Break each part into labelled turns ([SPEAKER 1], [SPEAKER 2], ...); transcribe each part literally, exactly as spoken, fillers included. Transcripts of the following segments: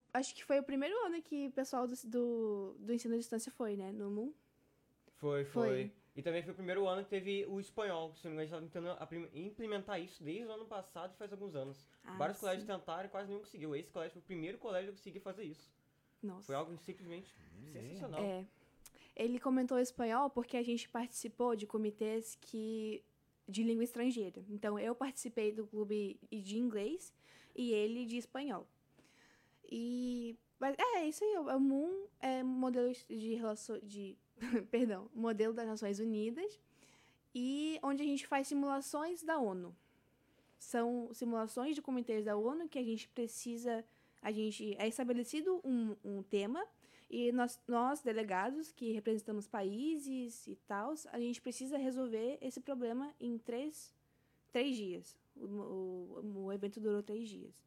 [SPEAKER 1] acho que foi o primeiro ano que o pessoal do, do, do ensino à distância foi, né? No M U.
[SPEAKER 2] Foi,
[SPEAKER 1] Foi.
[SPEAKER 2] foi. E também foi o primeiro ano que teve o espanhol. Se não me engano, a gente tá tentando aprim- implementar isso desde o ano passado e faz alguns anos.
[SPEAKER 1] Ah,
[SPEAKER 2] Vários colégios
[SPEAKER 1] sim.
[SPEAKER 2] tentaram e quase nenhum conseguiu. Esse colégio foi o primeiro colégio a conseguir fazer isso. Foi
[SPEAKER 1] Nossa.
[SPEAKER 2] algo simplesmente sensacional.
[SPEAKER 1] É. Ele comentou espanhol porque a gente participou de comitês que de língua estrangeira. Então, eu participei do clube de inglês e ele de espanhol. E mas é isso aí, o M U é modelo de relações de perdão, modelo das Nações Unidas e onde a gente faz simulações da ONU. São simulações de comitês da ONU que a gente precisa, a gente é estabelecido um, um tema e nós, nós, delegados, que representamos países e tal, a gente precisa resolver esse problema em três, três dias. O, o, o evento durou três dias.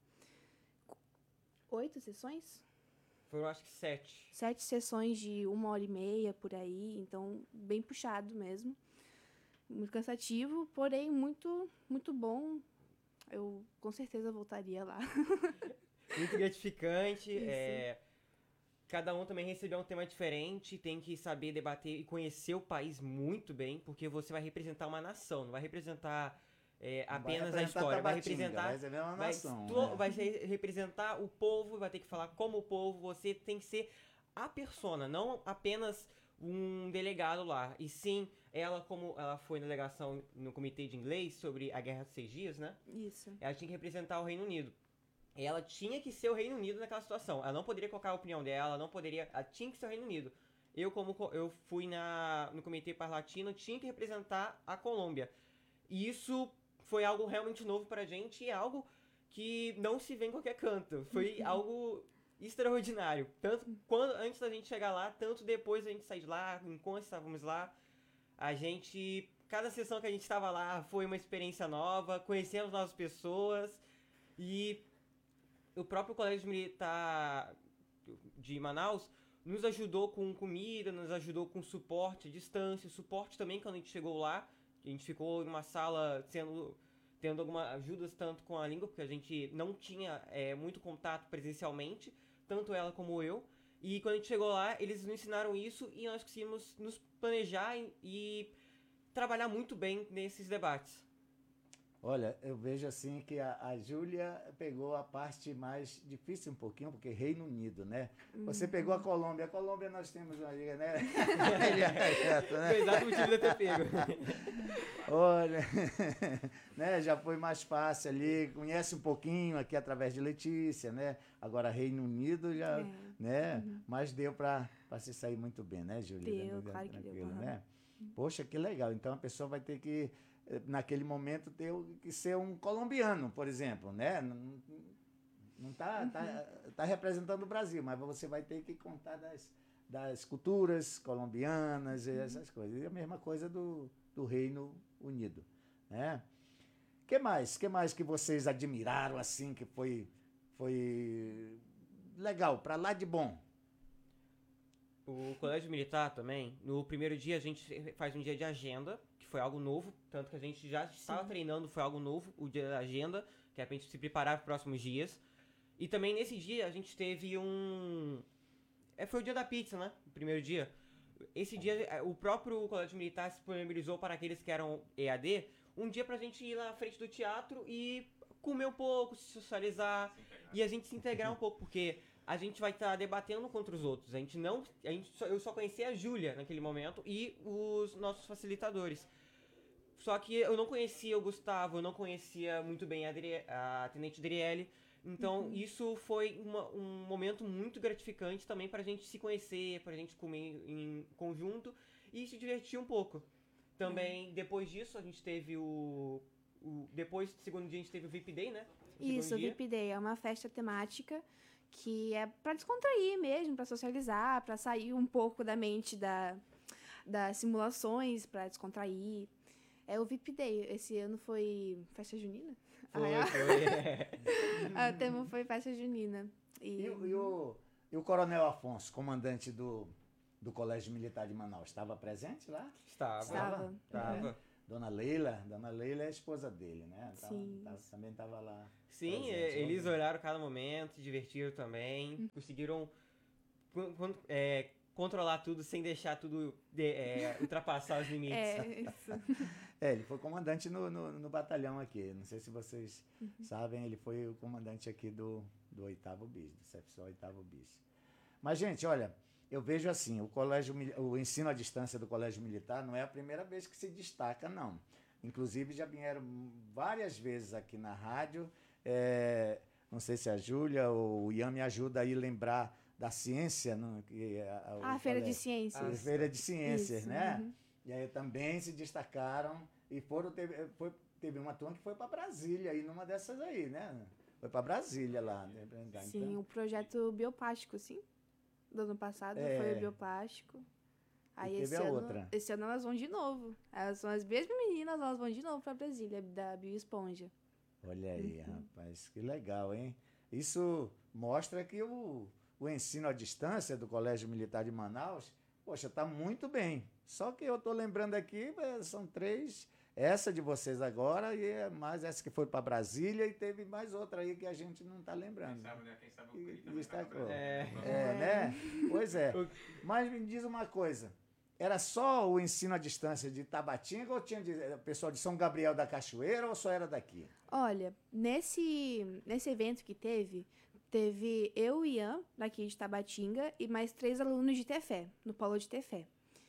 [SPEAKER 1] Oito sessões?
[SPEAKER 2] Foram acho que sete.
[SPEAKER 1] Sete sessões de uma hora e meia, por aí. Então, bem puxado mesmo. Muito cansativo, porém muito, muito bom. Eu com certeza voltaria lá.
[SPEAKER 2] Muito gratificante.
[SPEAKER 1] Isso.
[SPEAKER 2] É... Cada um também recebeu um tema diferente, tem que saber debater e conhecer o país muito bem, porque você vai representar uma nação, não vai representar é,
[SPEAKER 3] Não vai
[SPEAKER 2] apenas a
[SPEAKER 3] representar
[SPEAKER 2] história, vai
[SPEAKER 3] Tabatinga,
[SPEAKER 2] representar,
[SPEAKER 3] vai ser uma
[SPEAKER 2] vai,
[SPEAKER 3] nação,
[SPEAKER 2] to-
[SPEAKER 3] né?
[SPEAKER 2] vai ser- representar o povo, vai ter que falar como o povo, você tem que ser a persona, não apenas um delegado lá, e sim ela como ela foi na delegação no comitê de inglês sobre a Guerra dos Seis Dias, né?
[SPEAKER 1] Isso.
[SPEAKER 2] Ela tinha que representar o Reino Unido. Ela tinha que ser o Reino Unido naquela situação. Ela não poderia colocar a opinião dela, não poderia. Ela tinha que ser o Reino Unido. Eu, como eu fui na, no Comitê Parlatino, tinha que representar a Colômbia. E isso foi algo realmente novo pra gente e é algo que não se vê em qualquer canto. Foi algo extraordinário. Tanto quando, antes da gente chegar lá, tanto depois da gente sair de lá, enquanto estávamos lá, a gente. Cada sessão que a gente estava lá foi uma experiência nova, conhecemos novas pessoas. E o próprio Colégio Militar de Manaus nos ajudou com comida, nos ajudou com suporte à distância, suporte também quando a gente chegou lá, a gente ficou em uma sala sendo tendo algumas ajudas tanto com a língua, porque a gente não tinha é, muito contato presencialmente, tanto ela como eu. E quando a gente chegou lá, eles nos ensinaram isso e nós conseguimos nos planejar e, e trabalhar muito bem nesses debates.
[SPEAKER 3] Olha, eu vejo assim que a, a Júlia pegou a parte mais difícil um pouquinho, porque Reino Unido, né? Você pegou a Colômbia. A Colômbia nós temos uma liga, né? Ilha Reto,
[SPEAKER 2] Foi o
[SPEAKER 3] né?
[SPEAKER 2] exato motivo de eu ter pego.
[SPEAKER 3] Olha, né? Já foi mais fácil ali, conhece um pouquinho aqui através de Letícia, né? Agora Reino Unido já,
[SPEAKER 1] É,
[SPEAKER 3] né? Mas deu para se sair muito bem, né, Júlia?
[SPEAKER 1] deu, claro que deu.
[SPEAKER 3] Tranquilo,
[SPEAKER 1] Aham.
[SPEAKER 3] né? Poxa, que legal. Então a pessoa vai ter que, eh, naquele momento, ter o- que ser um colombiano, por exemplo, né? Não, não tá, tá, tá representando o Brasil, mas você vai ter que contar das, das culturas colombianas e essas coisas. E a mesma coisa do, do Reino Unido, né? Que mais? Que mais que vocês admiraram assim que foi foi legal, para lá de bom?
[SPEAKER 2] O colégio militar também, no primeiro dia a gente faz um dia de agenda, que foi algo novo, tanto que a gente já estava treinando, foi algo novo, o dia da agenda, que é pra gente se preparar para os próximos dias. E também nesse dia a gente teve um. É, foi o dia da pizza, né? O primeiro dia. Esse dia, é, o próprio colégio militar disponibilizou para aqueles que eram E A D um dia pra gente ir na frente do teatro e comer um pouco, se socializar e a gente se integrar um pouco, porque a gente vai estar debatendo contra os outros. A gente não. A gente só, eu só conhecia a Júlia naquele momento e os nossos facilitadores. Só que eu não conhecia o Gustavo, eu não conhecia muito bem a, Adri- a Tenente Adriele. Então, isso foi uma- um momento muito gratificante também pra gente se conhecer, pra gente comer em conjunto e se divertir um pouco. Também, depois disso, a gente teve o. o depois do segundo dia, a gente teve o V I P Day, né? O segundo
[SPEAKER 1] Isso, o
[SPEAKER 2] dia.
[SPEAKER 1] V I P Day é uma festa temática que é para descontrair mesmo, para socializar, para sair um pouco da mente da, das simulações, para descontrair. É o V I P Day. Esse ano foi festa junina?
[SPEAKER 2] Foi,
[SPEAKER 1] Ah, é?
[SPEAKER 2] foi.
[SPEAKER 1] Ah, o tema foi festa junina.
[SPEAKER 3] E,
[SPEAKER 1] E
[SPEAKER 3] o- e o, e o Coronel Afonso, comandante do, do Colégio Militar de Manaus, estava presente lá?
[SPEAKER 2] Estava.
[SPEAKER 1] estava.
[SPEAKER 2] Estava.
[SPEAKER 3] Dona Leila, Dona Leila é a esposa dele, né? Tava,
[SPEAKER 1] Sim.
[SPEAKER 3] tava, também estava lá.
[SPEAKER 2] Sim,
[SPEAKER 3] presente.
[SPEAKER 2] é, eles olharam cada momento, se divertiram também, conseguiram con- con- é, controlar tudo sem deixar tudo de- é, ultrapassar os limites.
[SPEAKER 1] É, isso.
[SPEAKER 3] É, ele foi comandante no, no, no batalhão aqui. Não sei se vocês sabem, ele foi o comandante aqui do, do oitavo bis, do C F S O oitavo bis. Mas, gente, olha, eu vejo assim, o colégio, mili- o ensino à distância do colégio militar não é a primeira vez que se destaca, não. Inclusive, já vieram várias vezes aqui na rádio. é, não sei se a Júlia ou o Ian me ajuda aí a lembrar da ciência. Não, que, a, a, o
[SPEAKER 1] Ah, Feira de
[SPEAKER 3] colégio-
[SPEAKER 1] Ciências.
[SPEAKER 3] a Feira de Ciências,
[SPEAKER 1] Isso,
[SPEAKER 3] né?
[SPEAKER 1] uhum.
[SPEAKER 3] E aí também se destacaram e foram, teve, foi, teve uma turma que foi para Brasília, aí numa dessas aí, né? Foi para Brasília lá. Né? Então,
[SPEAKER 1] Sim, o projeto bioplástico, sim. Do ano passado
[SPEAKER 3] É.
[SPEAKER 1] foi o bioplástico. Aí
[SPEAKER 3] teve
[SPEAKER 1] esse
[SPEAKER 3] a
[SPEAKER 1] ano,
[SPEAKER 3] outra.
[SPEAKER 1] esse ano elas vão de novo. Elas são as mesmas meninas, elas vão de novo para Brasília, da Bioesponja.
[SPEAKER 3] Olha aí, rapaz, que legal, hein? Isso mostra que o, o ensino à distância do Colégio Militar de Manaus, poxa, tá muito bem. Só que eu tô lembrando aqui, eh, são três, essa de vocês agora e é mais essa que foi para Brasília e teve mais outra aí que a gente não tá lembrando.
[SPEAKER 4] Quem sabe, né? Quem sabe o
[SPEAKER 3] E-
[SPEAKER 4] Curi
[SPEAKER 3] e
[SPEAKER 4] também tá
[SPEAKER 3] destacou.
[SPEAKER 4] no Brasil.
[SPEAKER 2] É.
[SPEAKER 3] É, né? Pois é. Mas me diz uma coisa. Era só o ensino à distância de Tabatinga ou tinha de, eh, pessoal de São Gabriel da Cachoeira ou só era daqui?
[SPEAKER 1] Olha, nesse, nesse evento que teve, teve eu e Ian, daqui de Tabatinga, e mais três alunos de Tefé, no polo de Tefé.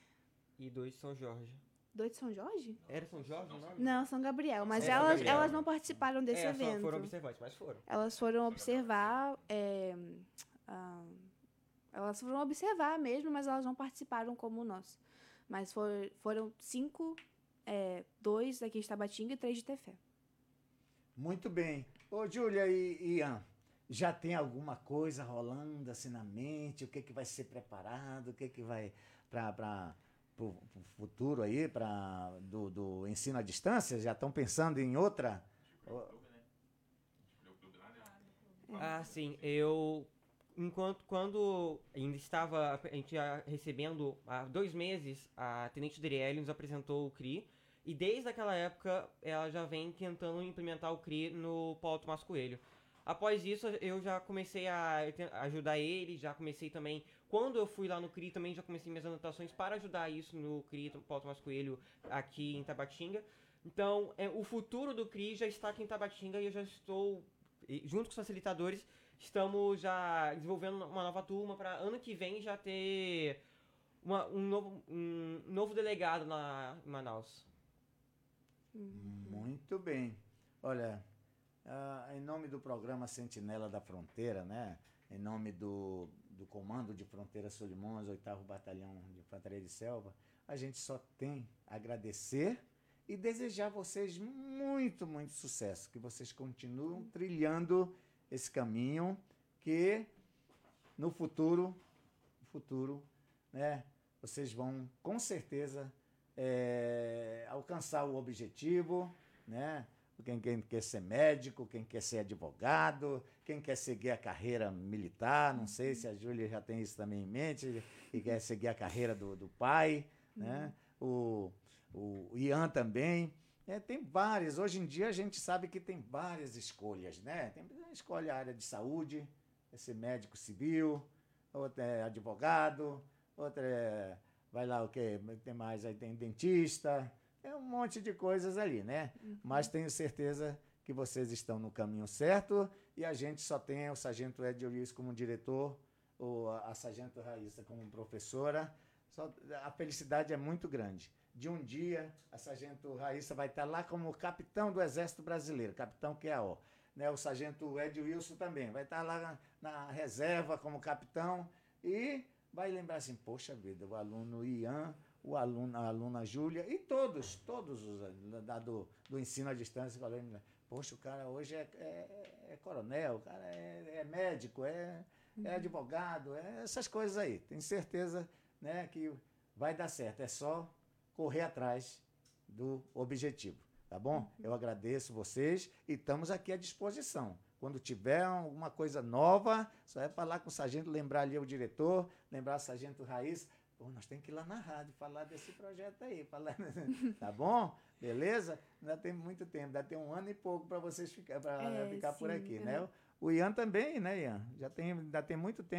[SPEAKER 2] E dois de São Jorge.
[SPEAKER 1] Dois de São Jorge?
[SPEAKER 2] Era São Jorge o nome?
[SPEAKER 1] Não, São Gabriel. Mas
[SPEAKER 2] É, São
[SPEAKER 1] elas,
[SPEAKER 2] Gabriel.
[SPEAKER 1] elas não participaram desse
[SPEAKER 2] é,
[SPEAKER 1] evento.
[SPEAKER 2] só foram observantes, mas foram.
[SPEAKER 1] Elas foram observar. é, ah, elas foram observar mesmo, mas elas não participaram como nós. Mas for- foram cinco, é, dois daqui de Tabatinga e três de Tefé.
[SPEAKER 3] Muito bem. Ô, Júlia e e Ian, já tem alguma coisa rolando assim na mente? O que, que vai ser preparado? O que, que vai para o futuro aí, pra, do, do ensino à distância? Já estão pensando em outra?
[SPEAKER 4] Clube, né? Escolheu o clube lá, né?
[SPEAKER 2] Ah, sim. Eu, enquanto, quando ainda estava, a gente ia recebendo, há dois meses, a Tenente Doriele nos apresentou o C R I. E desde aquela época, ela já vem tentando implementar o C R I no Paulo Tomás Coelho. Após isso, eu já comecei a te- ajudar ele, já comecei também... Quando eu fui lá no C R I, também já comecei minhas anotações para ajudar isso no C R I, no Paulo Tomás Coelho, aqui em Tabatinga. Então, é, o futuro do C R I já está aqui em Tabatinga e eu já estou, e, junto com os facilitadores, estamos já desenvolvendo uma nova turma para ano que vem já ter uma- um, novo, um novo delegado na, em Manaus.
[SPEAKER 3] Muito bem. Olha, ah, em nome do programa Sentinela da Fronteira, né? Em nome do, do Comando de Fronteira Solimões, oitavo Batalhão de Infantaria de Selva, a gente só tem a agradecer e desejar a vocês muito, muito sucesso. Que vocês continuem trilhando esse caminho que no futuro, futuro, né? Vocês vão com certeza é, alcançar o objetivo, né? Quem, quem quer ser médico, quem quer ser advogado, quem quer seguir a carreira militar, não sei se a Júlia já tem isso também em mente, e quer seguir a carreira do, do pai, né? O, o Ian também. É, tem várias, hoje em dia a gente sabe que tem várias escolhas, né? Tem, escolhe a área de saúde, é ser médico civil, outra é advogado, outra é, vai lá o quê? Tem mais, aí tem dentista, é um monte de coisas ali, né? Mas tenho certeza que vocês estão no caminho certo e a gente só tem o Sargento Ed Luiz como diretor, ou a, a Sargento Raíssa como professora. Só, a felicidade é muito grande. De um dia, a Sargento Raíssa vai estar lá como capitão do Exército Brasileiro, capitão Q A O. Né? O Sargento Ed Wilson também vai estar lá na, na reserva como capitão e vai lembrar assim, poxa vida, o aluno Ian, o aluno, a aluna Júlia e todos, todos os da, do, do ensino à distância, falando, poxa, o cara hoje é, é, é coronel, o cara é, é médico, é, é advogado, é essas coisas aí. Tenho certeza, né, que vai dar certo, é só correr atrás do objetivo, tá bom? Eu agradeço vocês e estamos aqui à disposição. Quando tiver alguma coisa nova, só é falar com o sargento, lembrar ali o diretor, lembrar o sargento Raiz, Pô, nós temos que ir lá na rádio falar desse projeto aí. Falar... Tá bom? Beleza? Ainda tem muito tempo, ainda tem um ano e pouco para vocês ficar, pra
[SPEAKER 1] É,
[SPEAKER 3] ficar por
[SPEAKER 1] sim,
[SPEAKER 3] aqui,
[SPEAKER 1] uhum.
[SPEAKER 3] né? O Ian também, né, Ian? Já tem, ainda tem muito tempo.